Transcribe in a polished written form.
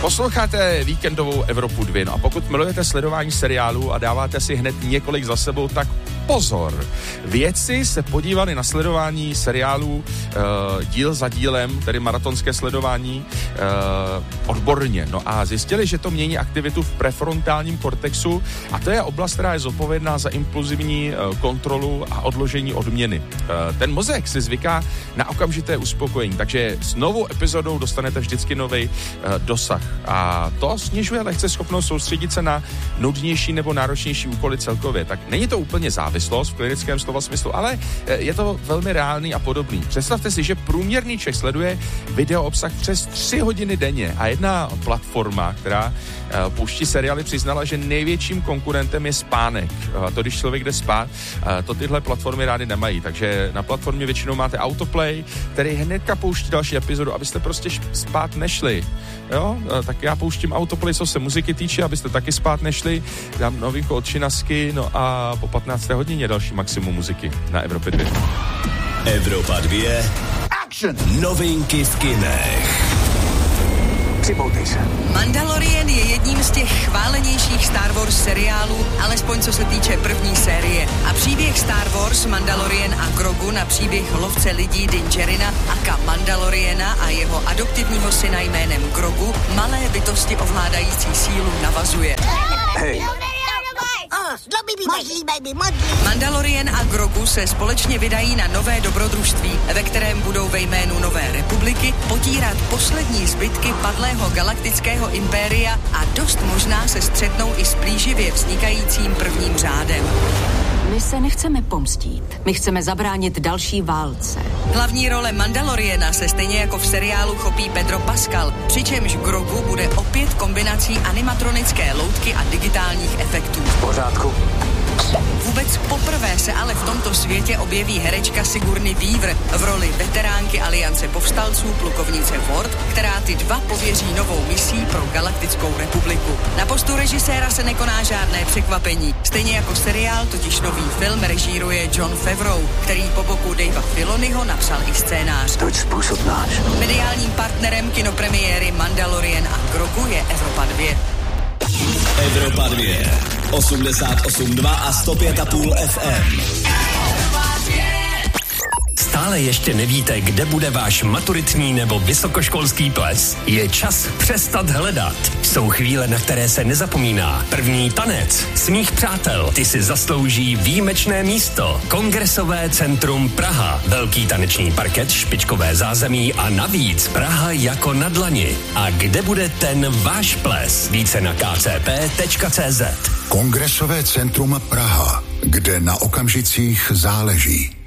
Posloucháte víkendovou Evropu 2, no a pokud milujete sledování seriálu a dáváte si hned několik za sebou, tak pozor. Vědci se podívali na sledování seriálů díl za dílem, tedy maratonské sledování, odborně. No a zjistili, že to mění aktivitu v prefrontálním kortexu a to je oblast, která je zodpovědná za impulzivní kontrolu a odložení odměny. Ten mozek si zvyká na okamžité uspokojení, takže s novou epizodou dostanete vždycky nový dosah. A to snižuje lehce schopnost soustředit se na nudnější nebo náročnější úkoly celkově. Tak není to úplně závislost v klinickém slova smyslu, ale je to velmi reálný a podobný. Představte si, že průměrný Čech sleduje video obsah přes 3 hodiny denně a jedna platforma, která pouští seriály, přiznala, že největším konkurentem je spánek. To, když člověk jde spát, to tyhle platformy rády nemají, takže na platformě většinou máte autoplay, který hnedka pouští další epizodu, abyste prostě spát nešli. Jo? Tak já pouštím autoplay, co se muziky týče, abyste taky spát nešli. Dám novinku od Činasky, no a po 15. hodině další maximum muziky na Evropě 2. Evropa 2. Action! Novinky v kinech. Připoutej se. Mandalorian je jedním z těch chválenějších Star Wars seriálů, alespoň co se týče první série. A příběh Star Wars, Mandalorian a Grogu na příběh lovce lidí Din Djarina aka Mandaloriana a jeho adoptivního syna jménem Grogu, malé bytosti ovládající sílu, navazuje. Hej. Mandalorian a Grogu se společně vydají na nové dobrodružství, ve kterém budou ve jménu Nové republiky potírat poslední zbytky padlého galaktického impéria a dost možná se střetnou i s plíživě vznikajícím prvním řádem. My se nechceme pomstít. My chceme zabránit další válce. Hlavní role Mandaloriana se stejně jako v seriálu chopí Pedro Pascal, přičemž Grogu bude opět kombinací animatronické loutky a digitálních efektů. V pořádku. Vůbec poprvé se ale v tomto světě objeví herečka Sigourney Weaver v roli veteránky Aliance povstalců plukovnice Ward, která ty dva pověří novou misí pro Galaktickou republiku. Na postu režiséra se nekoná žádné překvapení. Stejně jako seriál, totiž nový film režíruje Jon Favreau, který po boku Davea Filoniho napsal i scénář. Toť způsob náš. Mediálním partnerem kinopremiéry Mandalorian a Grogu je Evropa 2. Evropa 2. 88,2 a 105,5 FM. Stále ještě nevíte, kde bude váš maturitní nebo vysokoškolský ples? Je čas přestat hledat. Jsou chvíle, na které se nezapomíná. První tanec, smích přátel, ty si zaslouží výjimečné místo. Kongresové centrum Praha, velký taneční parket, špičkové zázemí a navíc Praha jako na dlani. A kde bude ten váš ples? Více na kcp.cz. Kongresové centrum Praha, kde na okamžicích záleží.